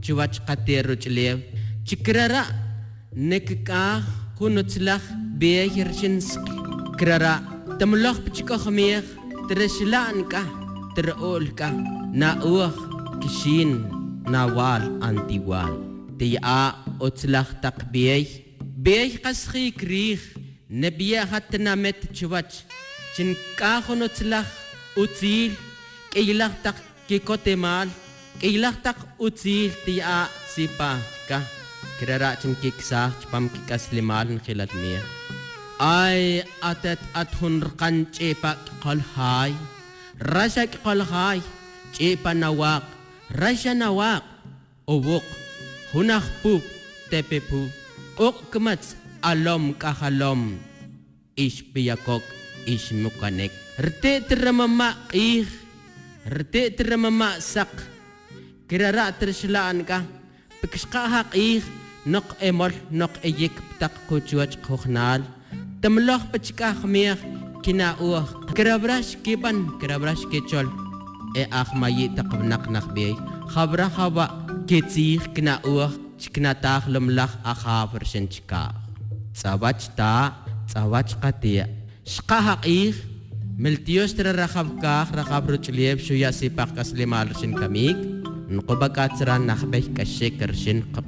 شواتش قتير رجليو شكرارا نككا هنوتلخ بيهرشنسك كرارا تملخ بشكا خميخ ترشلانكا ترؤولكا ناوخ كشين نوال أنتيوال تيا أتلخ تقبيه بيه قسخي كريخ نبيه حتى مت شواتش شنكا هنوتلخ أتيل كيلخ تق كيكوتمال كيلخ تق أتيل تيا سيبا كا كرارا شنكيك سا شبام كيكاس لمال نخلال ميه أي أتت أتهن رقان شيبا قل هاي رشا قل هاي شيبا نواق رشا نواق أووق هناخ بوب تبي بوب أوق كمت ألوم كخلوم إيش بياكوك إيش مكانك رتيت رمما إيه رتيت رمما سق كرارا ترشلان كا بكشقا حق إيه نق إمر نق إيك بتاق كوجوج خوخنال تملخ بچكا خميخ كنا أوخ كرابراش كيبان كرابراش كيچول أخ ماي تقبنق نخبي خبرا خبا كيتيخ كنا أوخ چكنا تاخ لملخ أخافر شنچكا تساواج تا تساواج قطيع شقا حقيخ ملتيوش ترى رخب كاخ رخب رجليب شو ياسي باق كسلي مالرشن كميك نقبكات سران نخبه كشكرشن